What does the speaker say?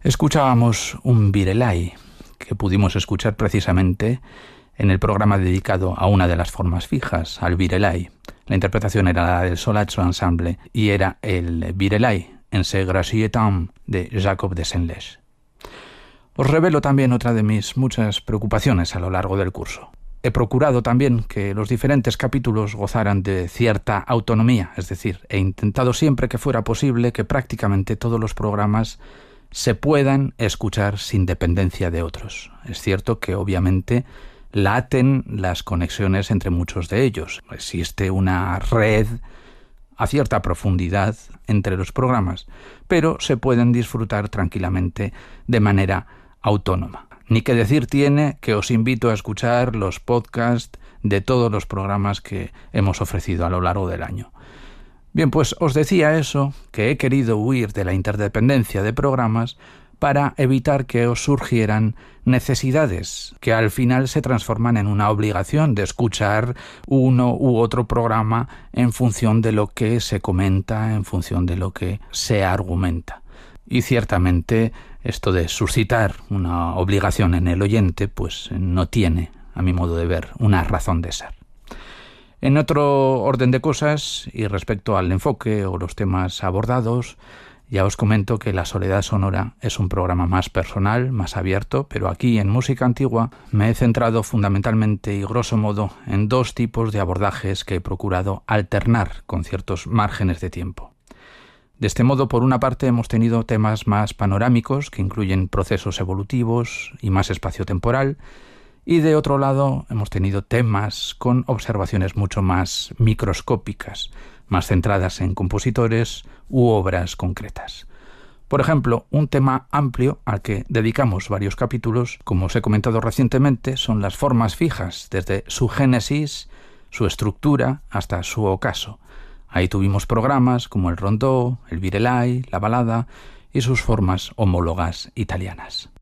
Escuchábamos un virelai que pudimos escuchar precisamente en el programa dedicado a una de las formas fijas, al virelai. La interpretación era la del Solazzo Ensemble y era el virelai en Se Gracietam de Jacob de Senlech. Os revelo también otra de mis muchas preocupaciones a lo largo del curso. He procurado también que los diferentes capítulos gozaran de cierta autonomía, es decir, he intentado siempre que fuera posible que prácticamente todos los programas se puedan escuchar sin dependencia de otros. Es cierto que obviamente laten las conexiones entre muchos de ellos. Existe una red a cierta profundidad entre los programas, pero se pueden disfrutar tranquilamente de manera autónoma. Ni que decir tiene que os invito a escuchar los podcasts de todos los programas que hemos ofrecido a lo largo del año. Bien, pues os decía eso, que he querido huir de la interdependencia de programas para evitar que os surgieran necesidades que al final se transforman en una obligación de escuchar uno u otro programa en función de lo que se comenta, en función de lo que se argumenta. Y ciertamente esto de suscitar una obligación en el oyente pues no tiene, a mi modo de ver, una razón de ser. En otro orden de cosas, y respecto al enfoque o los temas abordados, ya os comento que La Soledad Sonora es un programa más personal, más abierto, pero aquí en Música Antigua me he centrado fundamentalmente y grosso modo en dos tipos de abordajes que he procurado alternar con ciertos márgenes de tiempo. De este modo, por una parte, hemos tenido temas más panorámicos que incluyen procesos evolutivos y más espacio temporal, y de otro lado hemos tenido temas con observaciones mucho más microscópicas, más centradas en compositores u obras concretas. Por ejemplo, un tema amplio al que dedicamos varios capítulos, como os he comentado recientemente, son las formas fijas, desde su génesis, su estructura, hasta su ocaso. Ahí tuvimos programas como el rondó, el virelai, la balada y sus formas homólogas italianas.